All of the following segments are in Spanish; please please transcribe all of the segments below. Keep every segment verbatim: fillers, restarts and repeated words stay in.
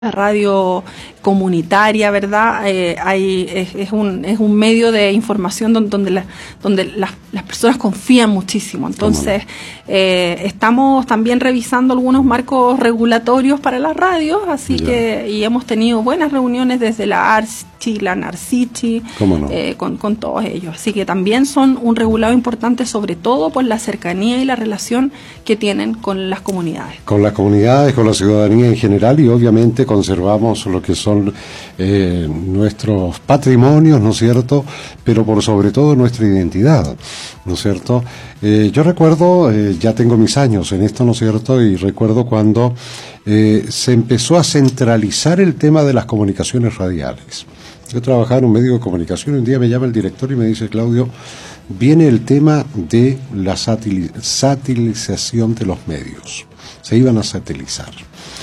La radio comunitaria, ¿verdad? Eh, hay, es, es, un, es un medio de información donde, donde, la, donde las, las personas confían muchísimo. Entonces, eh, estamos también revisando algunos marcos regulatorios para las radios, así ya. que, y hemos tenido buenas reuniones desde la ARSCHI, la NARCICHI, no? eh, con, con todos ellos. Así que también son un regulado importante, sobre todo por la cercanía y la relación que tienen con las comunidades. Con las comunidades, con la ciudadanía en general, y obviamente conservamos lo que son eh, nuestros patrimonios, ¿no es cierto?, pero por sobre todo nuestra identidad, ¿no es cierto? Eh, yo recuerdo, eh, ya tengo mis años en esto, ¿no es cierto?, y recuerdo cuando eh, se empezó a centralizar el tema de las comunicaciones radiales. Yo trabajaba en un medio de comunicación y un día me llama el director y me dice: Claudio, viene el tema de la satil- satelización de los medios. Se iban a satelizar.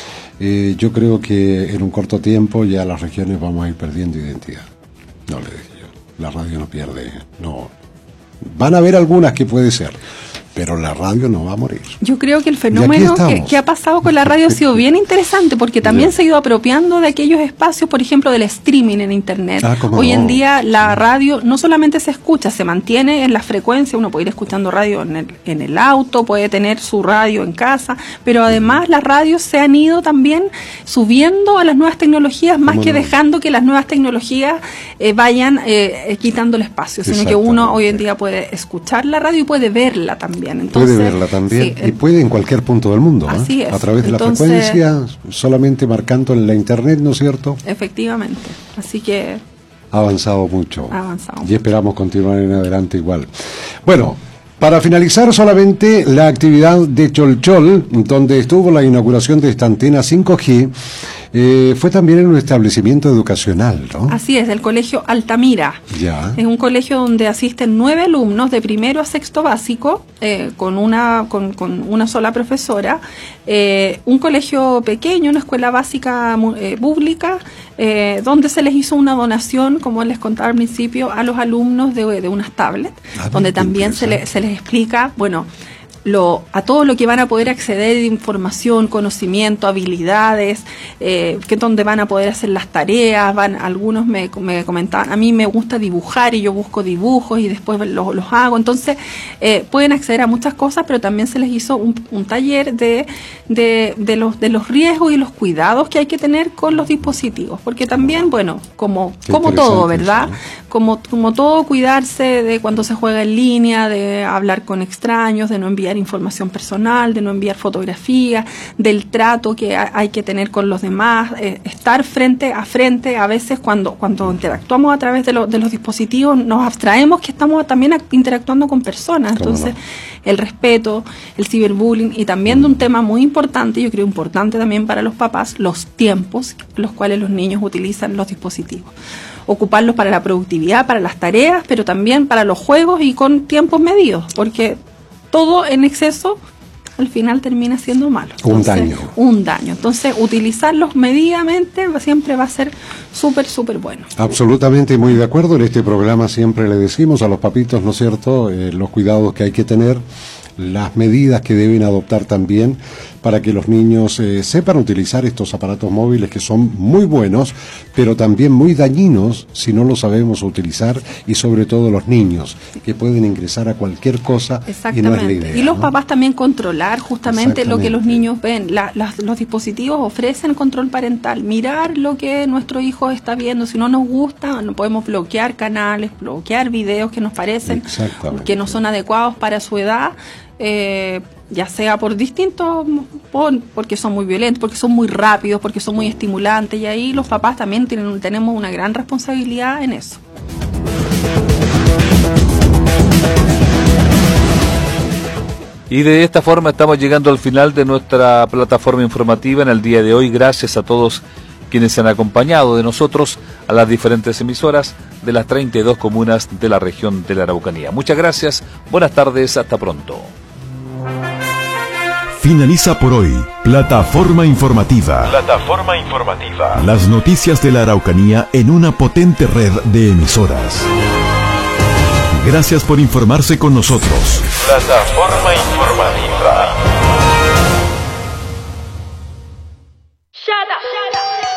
Eh, yo creo que en un corto tiempo ya las regiones vamos a ir perdiendo identidad. No le dije yo, la radio no pierde, no. Van a haber algunas que puede ser, pero la radio no va a morir. Yo creo que el fenómeno que, que ha pasado con la radio ha sido bien interesante, porque también yeah. se ha ido apropiando de aquellos espacios, por ejemplo, del streaming en internet. Ah, Hoy no. en día la radio no solamente se escucha, se mantiene en la frecuencia. Uno puede ir escuchando radio en el, en el auto, puede tener su radio en casa, pero además las radios se han ido también subiendo a las nuevas tecnologías, más que no? dejando que las nuevas tecnologías eh, vayan eh, quitando el espacio, sino que uno hoy en día puede escuchar la radio y puede verla también. Entonces, puede verla también, sí, y puede en cualquier punto del mundo, así ¿eh? es. A través de Entonces, la frecuencia, solamente marcando en la internet, ¿no es cierto? Efectivamente, así que ha avanzado mucho, ha avanzado. Y esperamos continuar en adelante igual. Bueno, para finalizar, solamente la actividad de Cholchol, donde estuvo la inauguración de esta antena cinco G, eh, fue también en un establecimiento educacional, ¿no? Así es, el colegio Altamira. Ya. Es un colegio donde asisten nueve alumnos de primero a sexto básico, eh, con una con, con una sola profesora. Eh, un colegio pequeño, una escuela básica eh, pública, eh, donde se les hizo una donación, como les contaba al principio, a los alumnos de, de unas tablets, ah, donde también se, le, se les explica, bueno, Lo, a todo lo que van a poder acceder de información, conocimiento, habilidades, eh, que donde van a poder hacer las tareas. Van, algunos me, me comentaban, a mí me gusta dibujar y yo busco dibujos y después los, los hago. Entonces eh, pueden acceder a muchas cosas, pero también se les hizo un, un taller de, de, de, los, de los riesgos y los cuidados que hay que tener con los dispositivos, porque también, bueno, como, como todo, ¿verdad? Eso. Como, como todo, cuidarse de cuando se juega en línea, de hablar con extraños, de no enviar información personal, de no enviar fotografías, del trato que hay que tener con los demás, eh, estar frente a frente. A veces cuando cuando interactuamos a través de, lo, de los dispositivos nos abstraemos que estamos también interactuando con personas. Entonces no? el respeto, el ciberbullying, y también de un tema muy importante, yo creo importante también para los papás, los tiempos los cuales los niños utilizan los dispositivos. Ocuparlos para la productividad, para las tareas, pero también para los juegos y con tiempos medidos, porque todo en exceso al final termina siendo malo. Entonces, un daño. Un daño. Entonces, utilizarlos medidamente siempre va a ser súper, súper bueno. Absolutamente, muy de acuerdo. En este programa siempre le decimos a los papitos, ¿no es cierto?, eh, los cuidados que hay que tener, las medidas que deben adoptar también para que los niños eh, sepan utilizar estos aparatos móviles, que son muy buenos, pero también muy dañinos si no los sabemos utilizar, y sobre todo los niños, que pueden ingresar a cualquier cosa y no es la idea. Y los ¿no? papás también controlar justamente lo que los niños ven. La, las, los dispositivos ofrecen control parental, mirar lo que nuestro hijo está viendo. Si no nos gusta, no podemos bloquear canales, bloquear videos que nos parecen que no son adecuados para su edad. Eh, ya sea por distintos, por, porque son muy violentos, porque son muy rápidos, porque son muy estimulantes, y ahí los papás también tienen, tenemos una gran responsabilidad en eso. Y de esta forma estamos llegando al final de nuestra plataforma informativa en el día de hoy. Gracias a todos quienes se han acompañado de nosotros a las diferentes emisoras de las treinta y dos comunas de la región de la Araucanía. Muchas gracias, buenas tardes, hasta pronto. Finaliza por hoy Plataforma Informativa. Plataforma Informativa. Las noticias de la Araucanía en una potente red de emisoras. Gracias por informarse con nosotros. Plataforma Informativa.